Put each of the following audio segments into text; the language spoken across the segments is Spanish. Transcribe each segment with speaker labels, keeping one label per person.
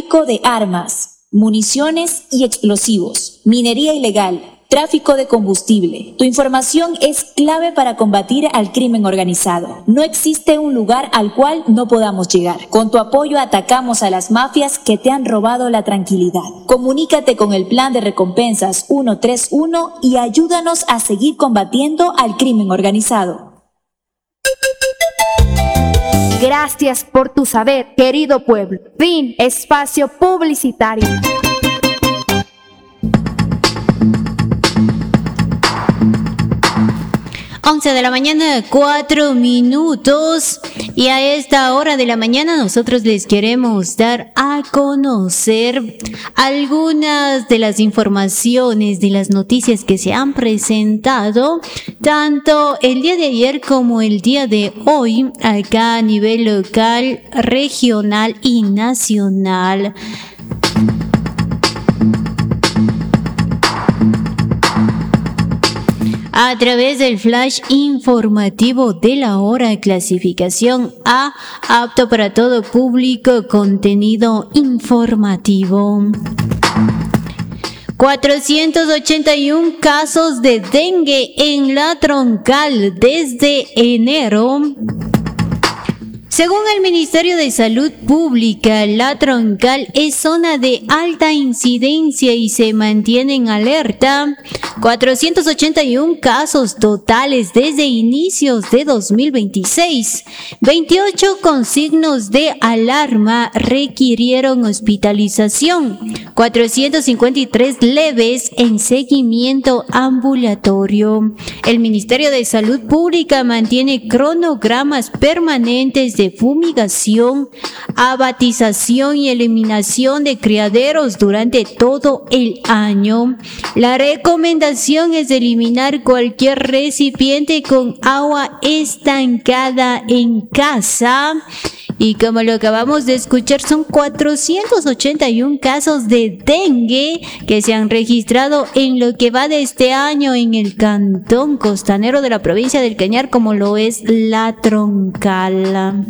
Speaker 1: tráfico de armas, municiones y explosivos, minería ilegal, tráfico de combustible. Tu información es clave para combatir al crimen organizado. No existe un lugar al cual no podamos llegar. Con tu apoyo atacamos a las mafias que te han robado la tranquilidad. Comunícate con el Plan de Recompensas 131 y ayúdanos a seguir combatiendo al crimen organizado.
Speaker 2: Gracias por tu saber, querido pueblo. Fin, espacio publicitario.
Speaker 3: 11 de la mañana, 4 minutos. Y a esta hora de la mañana nosotros les queremos dar a conocer algunas de las informaciones, de las noticias que se han presentado tanto el día de ayer como el día de hoy acá a nivel local, regional y nacional. A través del flash informativo de la hora, clasificación A, apto para todo público, contenido informativo. 481 casos de dengue en la Troncal desde enero. Según el Ministerio de Salud Pública, la Troncal es zona de alta incidencia y se mantiene en alerta. 481 casos totales desde inicios de 2026. 28 con signos de alarma requirieron hospitalización. 453 leves en seguimiento ambulatorio. El Ministerio de Salud Pública mantiene cronogramas permanentes de fumigación, abatización y eliminación de criaderos durante todo el año. La recomendación es eliminar cualquier recipiente con agua estancada en casa. Y como lo acabamos de escuchar, son 481 casos de dengue que se han registrado en lo que va de este año en el cantón costanero de la provincia del Cañar, como lo es la Troncal.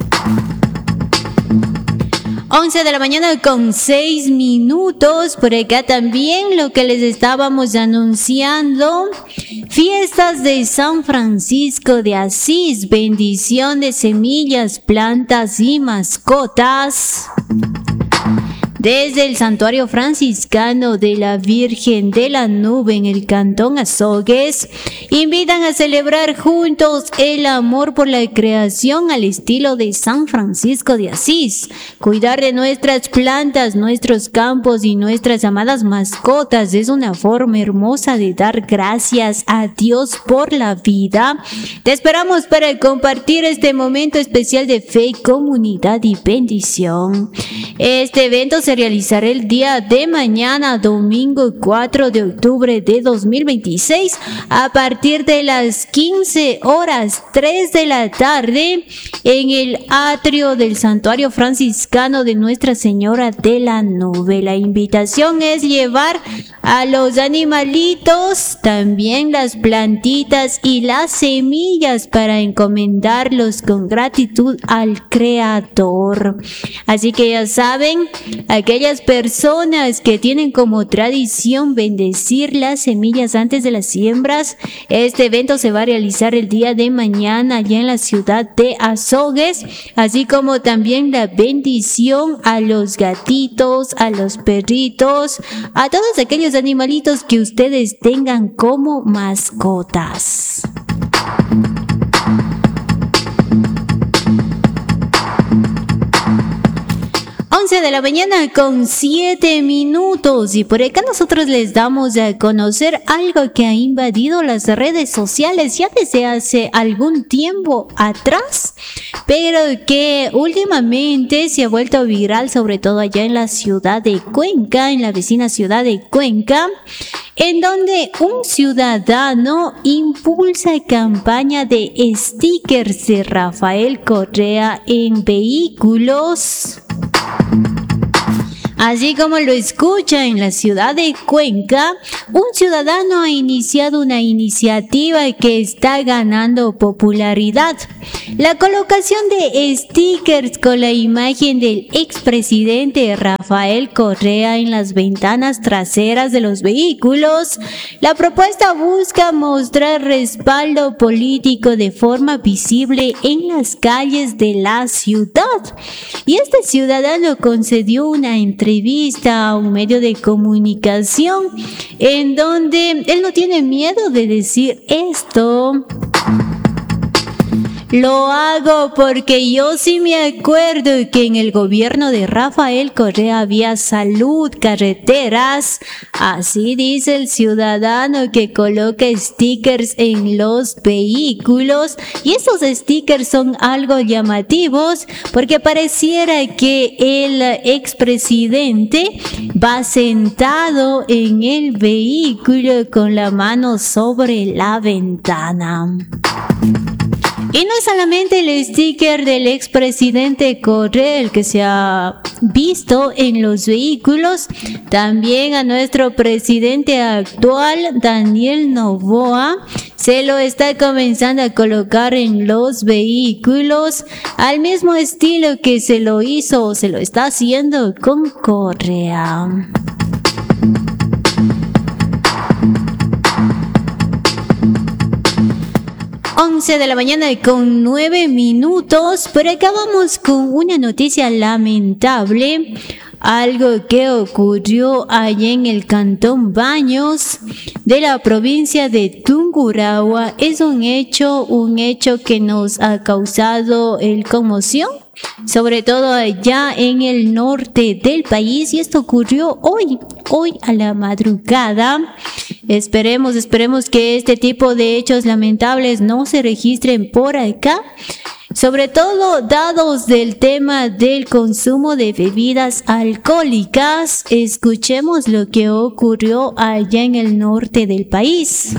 Speaker 3: 11 de la mañana con 6 minutos. Por acá también lo que les estábamos anunciando. Fiestas de San Francisco de Asís. Bendición de semillas, plantas y mascotas. Desde el Santuario Franciscano de la Virgen de la Nube en el Cantón Azogues, invitan a celebrar juntos el amor por la creación al estilo de San Francisco de Asís. Cuidar de nuestras plantas, nuestros campos y nuestras amadas mascotas es una forma hermosa de dar gracias a Dios por la vida. Te esperamos para compartir este momento especial de fe, comunidad y bendición. Este evento se realizará el día de mañana, domingo 4 de octubre de 2026, a partir de las 15 horas 3 de la tarde en el atrio del Santuario Franciscano de Nuestra Señora de la Nube. La invitación es llevar a los animalitos, también las plantitas y las semillas para encomendarlos con gratitud al Creador. Así que ya saben, aquellas personas que tienen como tradición bendecir las semillas antes de las siembras, este evento se va a realizar el día de mañana allá en la ciudad de Azogues, así como también la bendición a los gatitos, a los perritos, a todos aquellos animalitos que ustedes tengan como mascotas. 11 de la mañana con 7 minutos y por acá nosotros les damos a conocer algo que ha invadido las redes sociales ya desde hace algún tiempo atrás, pero que últimamente se ha vuelto viral, sobre todo allá en la ciudad de Cuenca, en la vecina ciudad de Cuenca, en donde un ciudadano impulsa campaña de stickers de Rafael Correa en vehículos. Así como lo escucha, en la ciudad de Cuenca, un ciudadano ha iniciado una iniciativa que está ganando popularidad. La colocación de stickers con la imagen del expresidente Rafael Correa en las ventanas traseras de los vehículos. La propuesta busca mostrar respaldo político de forma visible en las calles de la ciudad. Y este ciudadano concedió una entrevista a un medio de comunicación en donde él no tiene miedo de decir esto. Lo hago porque yo sí me acuerdo que en el gobierno de Rafael Correa había salud, carreteras. Así dice el ciudadano que coloca stickers en los vehículos. Y estos stickers son algo llamativos porque pareciera que el expresidente va sentado en el vehículo con la mano sobre la ventana. Y no es solamente el sticker del expresidente Correa el que se ha visto en los vehículos, también a nuestro presidente actual, Daniel Noboa, se lo está comenzando a colocar en los vehículos al mismo estilo que se lo hizo o se lo está haciendo con Correa. 11 de la mañana con 9 minutos, pero acá vamos con una noticia lamentable, algo que ocurrió allá en el Cantón Baños de la provincia de Tungurahua. Es un hecho que nos ha causado conmoción, sobre todo allá en el norte del país, y esto ocurrió hoy a la madrugada. Esperemos que este tipo de hechos lamentables no se registren por acá, sobre todo dados del tema del consumo de bebidas alcohólicas. Escuchemos lo que ocurrió allá en el norte del país.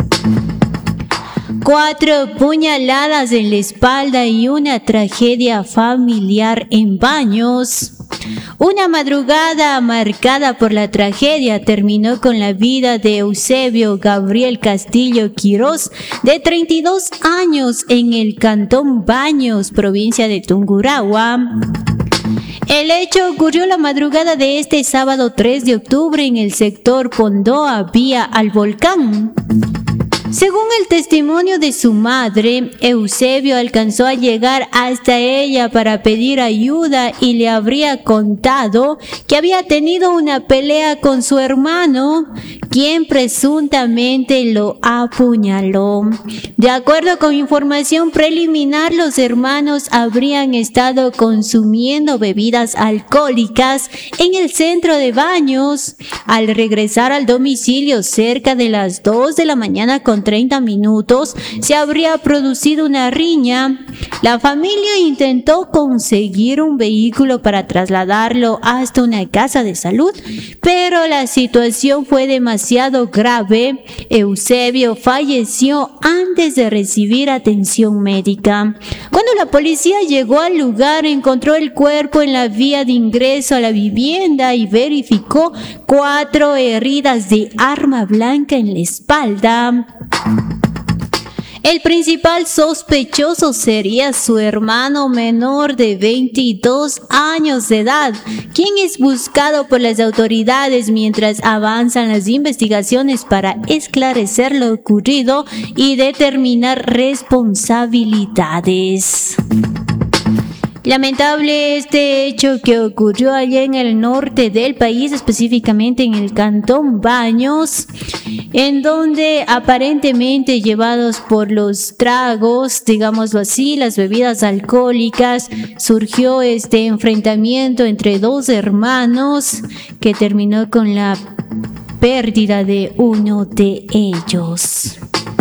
Speaker 3: 4 puñaladas en la espalda y una tragedia familiar en Baños. Una madrugada marcada por la tragedia terminó con la vida de Eusebio Gabriel Castillo Quirós, de 32 años, en el Cantón Baños, provincia de Tungurahua. El hecho ocurrió la madrugada de este sábado 3 de octubre en el sector Pondoa, vía al Volcán. Según el testimonio de su madre, Eusebio alcanzó a llegar hasta ella para pedir ayuda y le habría contado que había tenido una pelea con su hermano, quien presuntamente lo apuñaló. De acuerdo con información preliminar, los hermanos habrían estado consumiendo bebidas alcohólicas en el centro de Baños. Al regresar al domicilio cerca de las 2 de la mañana con 30 minutos, se habría producido una riña. La familia intentó conseguir un vehículo para trasladarlo hasta una casa de salud, pero la situación fue demasiado grave. Eusebio falleció antes de recibir atención médica. Cuando la policía llegó al lugar, encontró el cuerpo en la vía de ingreso a la vivienda y verificó 4 heridas de arma blanca en la espalda. El principal sospechoso sería su hermano menor de 22 años de edad, quien es buscado por las autoridades mientras avanzan las investigaciones para esclarecer lo ocurrido y determinar responsabilidades. Lamentable este hecho que ocurrió allá en el norte del país, específicamente en el Cantón Baños, en donde aparentemente, llevados por los tragos, digámoslo así, las bebidas alcohólicas, surgió este enfrentamiento entre 2 hermanos que terminó con la pérdida de uno de ellos.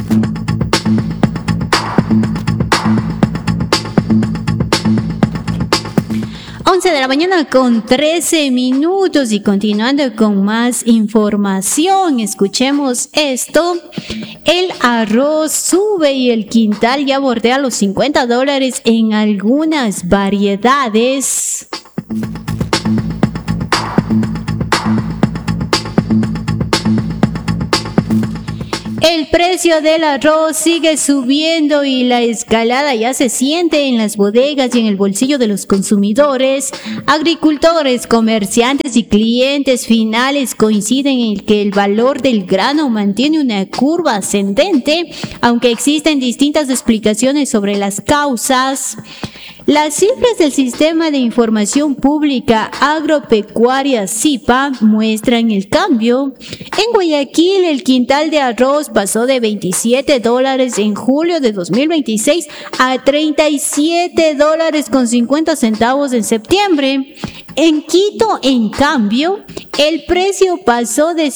Speaker 3: 11 de la mañana con 13 minutos y continuando con más información, escuchemos esto. El arroz sube y el quintal ya bordea los $50 en algunas variedades. precio del arroz sigue subiendo y la escalada ya se siente en las bodegas y en el bolsillo de los consumidores. Agricultores, comerciantes y clientes finales coinciden en que el valor del grano mantiene una curva ascendente, aunque existen distintas explicaciones sobre las causas. Las cifras del Sistema de Información Pública Agropecuaria SIPA muestran el cambio. En Guayaquil, el quintal de arroz pasó de $27 en julio de 2026 a $37.50 en septiembre. En Quito, en cambio, el precio pasó de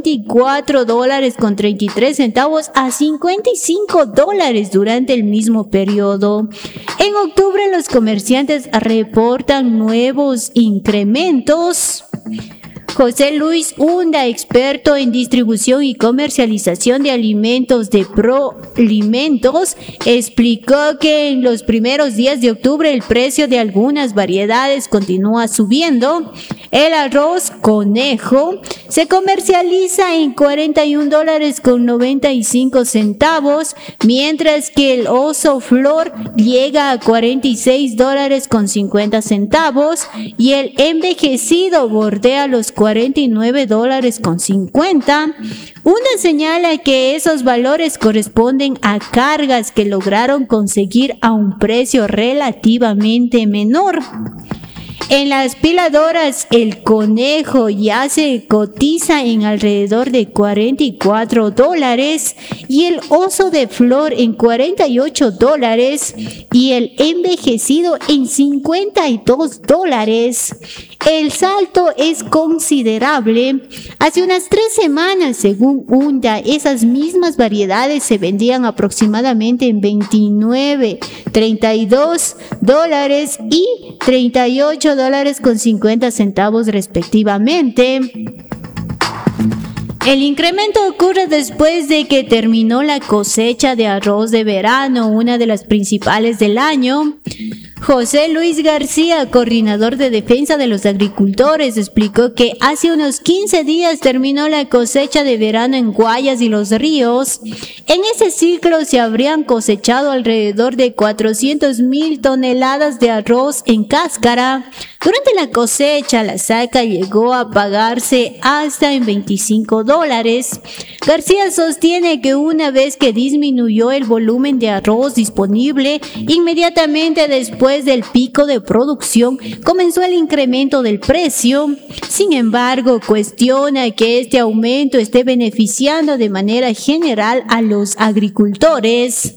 Speaker 3: $54.33 a $55 durante el mismo periodo. En octubre, los comerciantes reportan nuevos incrementos. José Luis Hunda, experto en distribución y comercialización de alimentos de Prolimentos, explicó que en los primeros días de octubre el precio de algunas variedades continúa subiendo. El arroz conejo se comercializa en $41.95, mientras que el oso flor llega a $46.50 y el envejecido bordea los $49.50. Una señala que esos valores corresponden a cargas que lograron conseguir a un precio relativamente menor. En las piladoras, el conejo ya se cotiza en alrededor de $44 y el oso de flor en $48 y el envejecido en $52. El salto es considerable. Hace unas 3 semanas, según Hunda, esas mismas variedades se vendían aproximadamente en $29, $32 y $38.50 respectivamente. El incremento ocurre después de que terminó la cosecha de arroz de verano, una de las principales del año. José Luis García, coordinador de defensa de los agricultores, explicó que hace unos 15 días terminó la cosecha de verano en Guayas y Los Ríos. En ese ciclo se habrían cosechado alrededor de 400,000 toneladas de arroz en cáscara. Durante la cosecha, la saca llegó a pagarse hasta en $25. García sostiene que una vez que disminuyó el volumen de arroz disponible, inmediatamente después del pico de producción comenzó el incremento del precio. Sin embargo, cuestiona que este aumento esté beneficiando de manera general a los agricultores.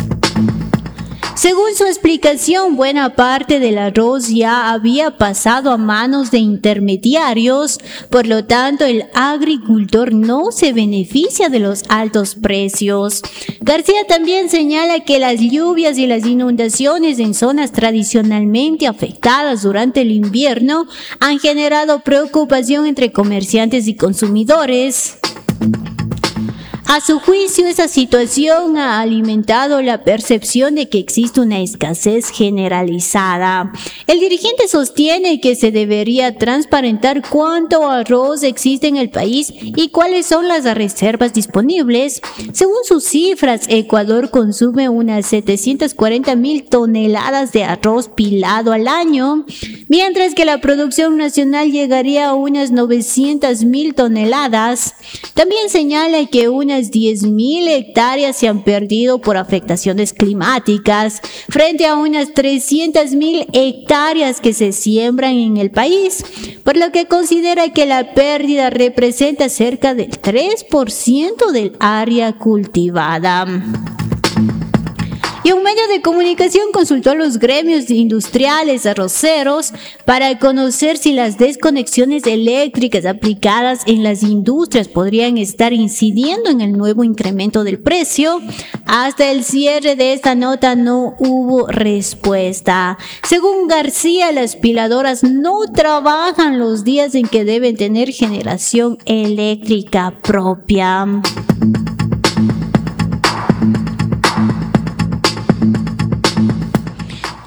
Speaker 3: Según su explicación, buena parte del arroz ya había pasado a manos de intermediarios, por lo tanto el agricultor no se beneficia de los altos precios. García también señala que las lluvias y las inundaciones en zonas tradicionalmente afectadas durante el invierno han generado preocupación entre comerciantes y consumidores. A su juicio, esa situación ha alimentado la percepción de que existe una escasez generalizada. El dirigente sostiene que se debería transparentar cuánto arroz existe en el país y cuáles son las reservas disponibles. Según sus cifras, Ecuador consume unas 740,000 toneladas de arroz pilado al año, mientras que la producción nacional llegaría a unas 900,000 toneladas. También señala que unas 10,000 hectáreas se han perdido por afectaciones climáticas, frente a unas 300,000 hectáreas que se siembran en el país, por lo que considera que la pérdida representa cerca del 3% del área cultivada. Y un medio de comunicación consultó a los gremios industriales arroceros para conocer si las desconexiones eléctricas aplicadas en las industrias podrían estar incidiendo en el nuevo incremento del precio. Hasta el cierre de esta nota no hubo respuesta. Según García, las piladoras no trabajan los días en que deben tener generación eléctrica propia.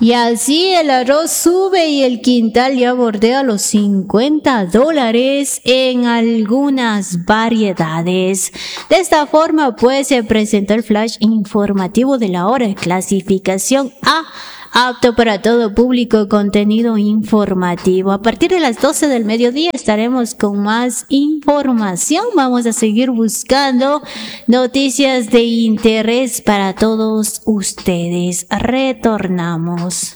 Speaker 3: Y así el arroz sube y el quintal ya bordea los $50 en algunas variedades. De esta forma pues se presentó el flash informativo de la hora, clasificación A, apto para todo público, contenido informativo. A partir de las 12 del mediodía estaremos con más información. Vamos a seguir buscando noticias de interés para todos ustedes. Retornamos.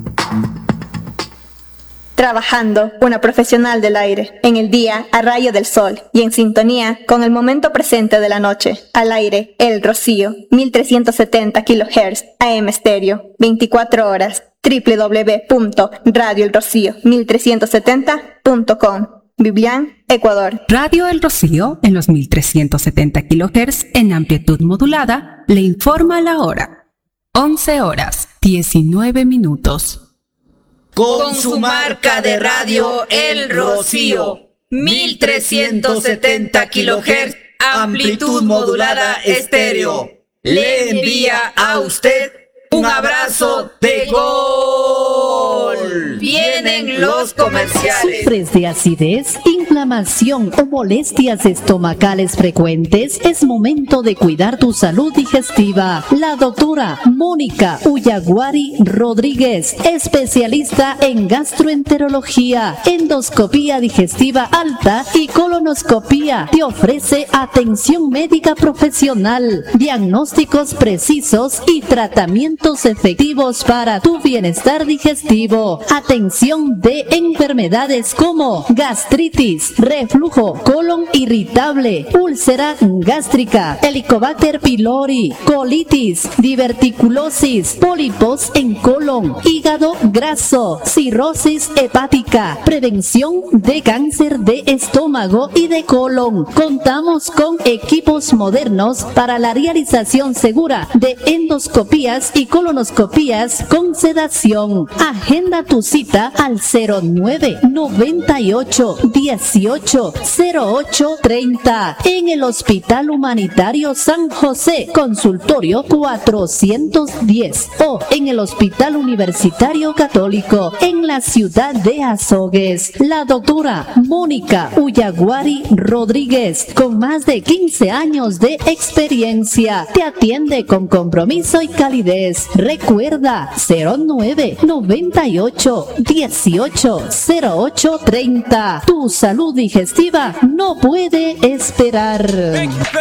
Speaker 4: Trabajando, una profesional del aire, en el día a rayo del sol y en sintonía con el momento presente de la noche. Al aire, El Rocío, 1370 kHz, AM estéreo, 24 horas, www.radioelrocío1370.com. Biblián, Ecuador.
Speaker 5: Radio El Rocío, en los 1370 kHz, en amplitud modulada, le informa la hora. 11 horas, 19 minutos.
Speaker 6: Con su marca de radio El Rocío, 1370 kHz, amplitud modulada estéreo, le envía a usted un abrazo de gol. Vienen los comerciales.
Speaker 7: ¿Sufres de acidez, inflamación o molestias estomacales frecuentes? Es momento de cuidar tu salud digestiva. La doctora Mónica Uyaguari Rodríguez, especialista en gastroenterología, endoscopía digestiva alta y colonoscopía, te ofrece atención médica profesional, diagnósticos precisos y tratamientos efectivos para tu bienestar digestivo. Atención de enfermedades como gastritis, reflujo, colon irritable, úlcera gástrica, Helicobacter pylori, colitis, diverticulosis, pólipos en colon, hígado graso, cirrosis hepática, prevención de cáncer de estómago y de colon. Contamos con equipos modernos para la realización segura de endoscopías y colonoscopías con sedación. Agenda tu cita al 0998 18 08 30 en el Hospital Humanitario San José, consultorio 410, o en el Hospital Universitario Católico en la ciudad de Azogues. La doctora Mónica Uyaguari Rodríguez, con más de 15 años de experiencia, te atiende con compromiso y calidez. Recuerda 0998 18 08 30. Tu salud digestiva no puede esperar.
Speaker 8: Thank you.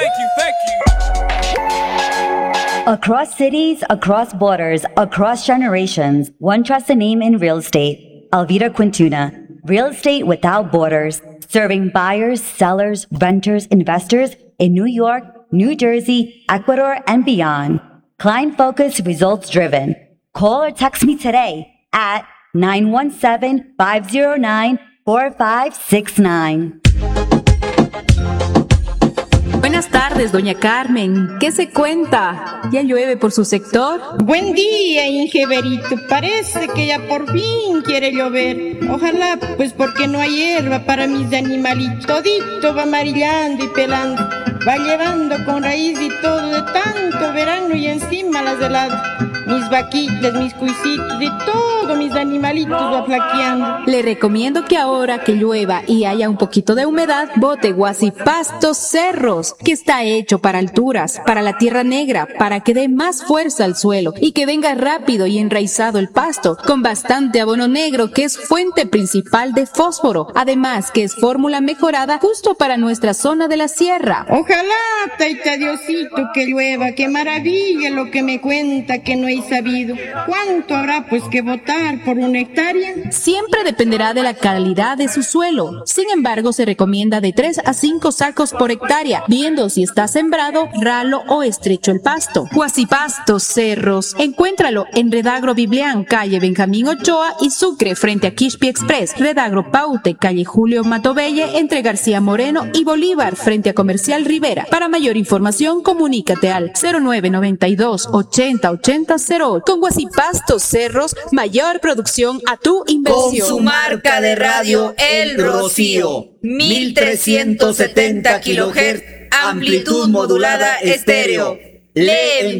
Speaker 9: Across cities, across borders, across generations, one trusts a name in real estate. Alvira Quintuna. Real estate without borders. Serving buyers, sellers, renters, investors in New York, New Jersey, Ecuador, and beyond. Client focused, results driven. Call or text me today at 917-509-4569.
Speaker 10: Buenas tardes, doña Carmen. ¿Qué se cuenta? ¿Ya llueve por su sector?
Speaker 11: Buen día, Ingeberito. Parece que ya por fin quiere llover. Ojalá, pues porque no hay hierba para mis animalitos. Todito va amarillando y pelando. Va llevando con raíz y todo de tanto verano y encima las heladas. Mis vaquitas, mis cuisitos y todo mis animalitos va flaqueando.
Speaker 10: Le recomiendo que ahora que llueva y haya un poquito de humedad, bote Guasipastos Cerros, que está hecho para alturas, para la tierra negra, para que dé más fuerza al suelo y que venga rápido y enraizado el pasto, con bastante abono negro que es fuente principal de fósforo, además que es fórmula mejorada justo para nuestra zona de la sierra.
Speaker 11: Ojalá, taita Diosito, que llueva, qué maravilla lo que me cuenta que no he sabido. ¿Cuánto habrá pues que botar por una hectárea?
Speaker 10: Siempre dependerá de la calidad de su suelo. Sin embargo, se recomienda de 3 a 5 sacos por hectárea, viendo si está sembrado, ralo o estrecho el pasto. Guasipastos Cerros. Encuéntralo en Redagro Biblián, calle Benjamín Ochoa y Sucre, frente a Quispi Express. Redagro Paute, calle Julio Matobelle, entre García Moreno y Bolívar, frente a Comercial Rivera. Para mayor información, comunícate al 0992 80 80 08. Con Guasipastos Cerros, mayor producción a tu inversión.
Speaker 6: Con su marca de radio El Rocío, 1370 kHz, amplitud modulada estéreo. Le